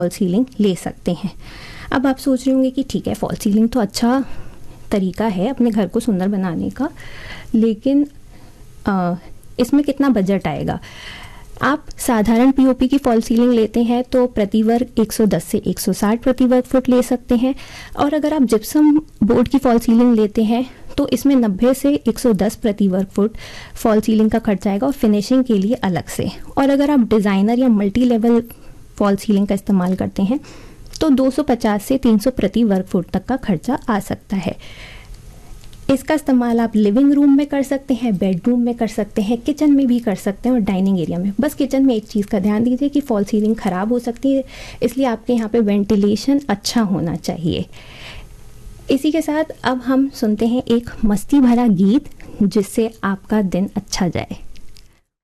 Fall ceiling ले सकते हैं। अब आप सोच रहे होंगे कि ठीक है, फॉल सीलिंग तो अच्छा तरीका है अपने घर को सुंदर बनाने का, लेकिन इसमें कितना बजट आएगा। आप साधारण पीओपी की फॉल सीलिंग लेते हैं तो प्रति वर्ग 110 से 160 प्रति वर्ग फुट ले सकते हैं, और अगर आप जिप्सम बोर्ड की फॉल सीलिंग लेते हैं तो इसमें 90 से 110 प्रति वर्ग फुट फॉल सीलिंग का खर्च आएगा, और फिनिशिंग के लिए अलग से। और अगर आप डिज़ाइनर या मल्टी लेवल फॉल सीलिंग का इस्तेमाल करते हैं तो 250 से 300 प्रति वर्ग फुट तक का खर्चा आ सकता है। इसका इस्तेमाल आप लिविंग रूम में कर सकते हैं, बेडरूम में कर सकते हैं, किचन में भी कर सकते हैं और डाइनिंग एरिया में। बस किचन में एक चीज़ का ध्यान दीजिए कि फॉल सीलिंग ख़राब हो सकती है, इसलिए आपके यहाँ पे वेंटिलेशन अच्छा होना चाहिए। इसी के साथ अब हम सुनते हैं एक मस्ती भरा गीत जिससे आपका दिन अच्छा जाए।